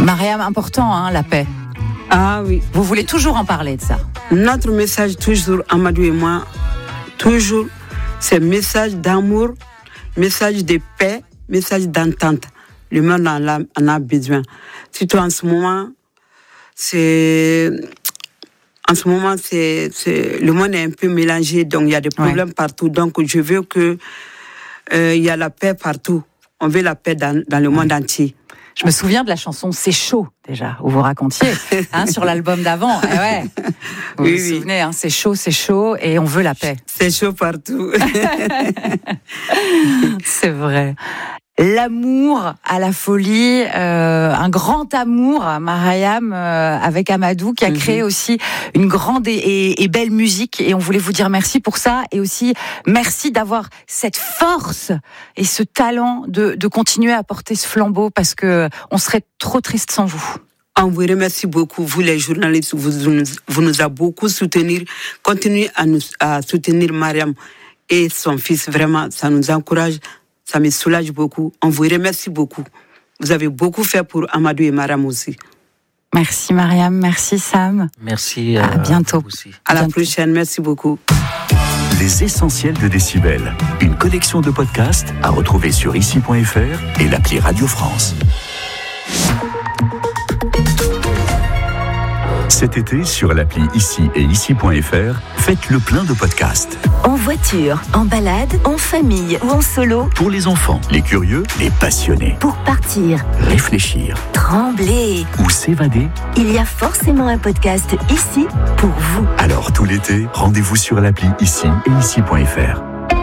Mariam, important, hein, la paix. Ah oui. Vous voulez toujours en parler de ça? Notre message, toujours, Amadou et moi, toujours, c'est message d'amour, message de paix, message d'entente. Le monde en a besoin. Surtout en ce moment, le monde est un peu mélangé, donc il y a des problèmes partout. Donc je veux que il y a la paix partout. On veut la paix dans le monde entier. Je me souviens de la chanson C'est chaud, déjà, où vous racontiez, sur l'album d'avant. Vous vous souvenez, c'est chaud, et on veut la paix. C'est chaud partout. C'est vrai. L'amour à la folie, un grand amour, Mariam, avec Amadou, qui a créé aussi une grande et belle musique. Et on voulait vous dire merci pour ça. Et aussi, merci d'avoir cette force et ce talent de continuer à porter ce flambeau, parce que on serait trop triste sans vous. On vous remercie beaucoup, vous les journalistes, vous nous avez beaucoup soutenus. Continuez à soutenir Mariam et son fils. Vraiment, ça nous encourage. Ça me soulage beaucoup. On vous remercie beaucoup. Vous avez beaucoup fait pour Amadou et Mariam aussi. Merci Mariam, merci Sam. Merci. À bientôt. Aussi. À la prochaine, merci beaucoup. Les essentiels de Décibel. Une collection de podcasts à retrouver sur ici.fr et l'appli Radio France. Cet été, sur l'appli Ici et Ici.fr, faites le plein de podcasts. En voiture, en balade, en famille ou en solo. Pour les enfants, les curieux, les passionnés. Pour partir, réfléchir, trembler ou s'évader. Il y a forcément un podcast ici pour vous. Alors tout l'été, rendez-vous sur l'appli Ici et Ici.fr.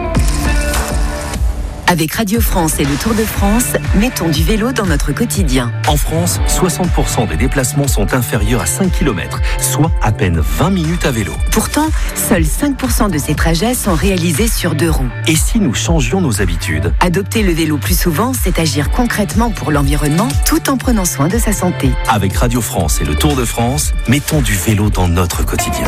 Avec Radio France et le Tour de France, mettons du vélo dans notre quotidien. En France, 60% des déplacements sont inférieurs à 5 km, soit à peine 20 minutes à vélo. Pourtant, seuls 5% de ces trajets sont réalisés sur 2 roues. Et si nous changions nos habitudes ? Adopter le vélo plus souvent, c'est agir concrètement pour l'environnement tout en prenant soin de sa santé. Avec Radio France et le Tour de France, mettons du vélo dans notre quotidien.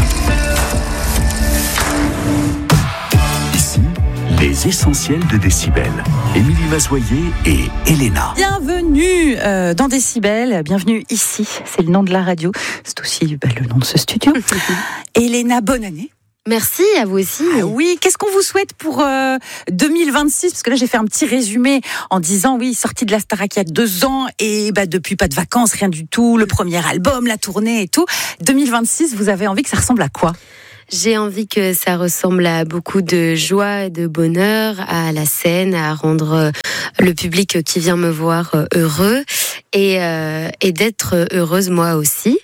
Les essentiels de Décibel. Émilie Mazoyer et Elena. Bienvenue dans Décibel, bienvenue ici, c'est le nom de la radio, c'est aussi le nom de ce studio. Elena, bonne année. Merci, à vous aussi. Ah oui, qu'est-ce qu'on vous souhaite pour 2026 ? Parce que là, j'ai fait un petit résumé en disant, oui, sortie de la Starac il y a 2 ans et depuis pas de vacances, rien du tout, le premier album, la tournée et tout. 2026, vous avez envie que ça ressemble à quoi ? J'ai envie que ça ressemble à beaucoup de joie et de bonheur, à la scène, à rendre le public qui vient me voir heureux et d'être heureuse moi aussi.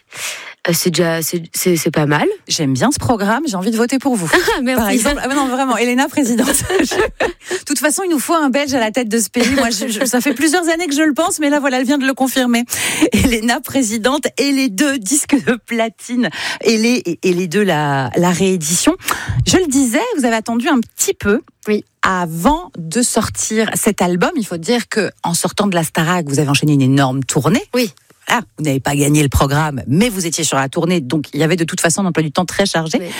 C'est pas mal. J'aime bien ce programme, j'ai envie de voter pour vous. Merci. Par exemple, non vraiment, Elena présidente. De toute façon, il nous faut un Belge à la tête de ce pays. Moi, ça fait plusieurs années que je le pense, mais là, voilà, elle vient de le confirmer. Elena présidente et les 2 disques de platine et les 2 la réédition. Je le disais, vous avez attendu un petit peu. Oui. Avant de sortir cet album, il faut dire que en sortant de la Starac, vous avez enchaîné une énorme tournée. Oui. Voilà, vous n'avez pas gagné le programme, mais vous étiez sur la tournée, donc il y avait de toute façon un emploi du temps très chargé. Oui.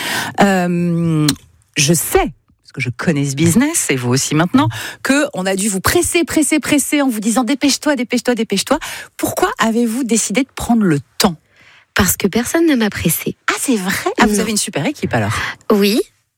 Je sais, parce que je connais ce business, et vous aussi maintenant, qu'on a dû vous presser en vous disant dépêche-toi. Pourquoi avez-vous décidé de prendre le temps ? Parce que personne ne m'a pressée. Ah, c'est vrai ? Ah, vous avez une super équipe alors ? Oui,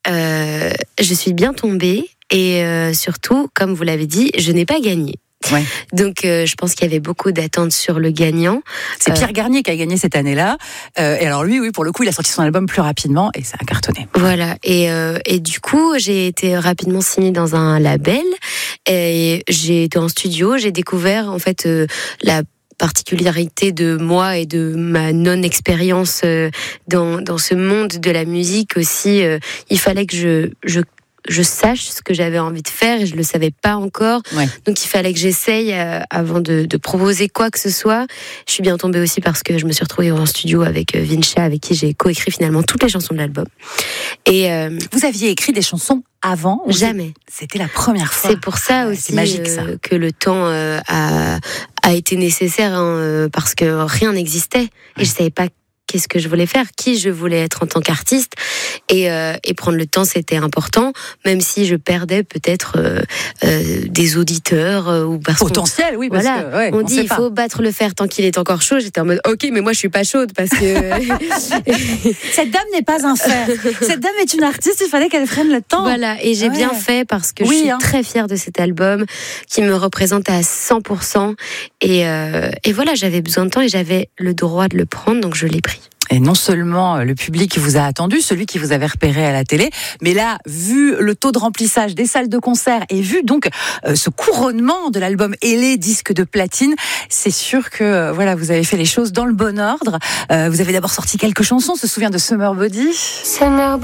je suis bien tombée et surtout, comme vous l'avez dit, je n'ai pas gagné. Ouais. Donc je pense qu'il y avait beaucoup d'attentes sur le gagnant. C'est Pierre Garnier qui a gagné cette année-là. Et alors lui, oui, pour le coup, il a sorti son album plus rapidement et ça a cartonné. Voilà. Et du coup, j'ai été rapidement signée dans un label. Et j'ai été en studio. J'ai découvert en fait la particularité de moi et de ma non-expérience dans ce monde de la musique aussi. Il fallait que je sache ce que j'avais envie de faire et je le savais pas encore. Ouais. Donc il fallait que j'essaye avant de proposer quoi que ce soit. Je suis bien tombée aussi parce que je me suis retrouvée en studio avec Vincha, avec qui j'ai coécrit finalement toutes les chansons de l'album. Et vous aviez écrit des chansons avant ? Jamais. C'était la première fois. C'est pour ça aussi c'est magique, ça. Que le temps a été nécessaire parce que rien n'existait et je savais pas qu'est-ce que je voulais faire, qui je voulais être en tant qu'artiste, et prendre le temps, c'était important, même si je perdais peut-être des auditeurs ou parce potentiel, oui, parce voilà, que ouais, on dit il faut battre le fer tant qu'il est encore chaud. J'étais en mode ok, mais moi je suis pas chaude parce que cette dame n'est pas un fer. Cette dame est une artiste. Il fallait qu'elle prenne le temps. Voilà, et j'ai bien fait parce que je suis très fière de cet album qui me représente à 100%. Et voilà, j'avais besoin de temps et j'avais le droit de le prendre, donc je l'ai pris. Et non seulement le public vous a attendu, celui qui vous avait repéré à la télé, mais là, vu le taux de remplissage des salles de concert et vu donc ce couronnement de l'album et les disques de platine, c'est sûr que voilà, vous avez fait les choses dans le bon ordre. Vous avez d'abord sorti quelques chansons, on se souvient de Summer Body. Summer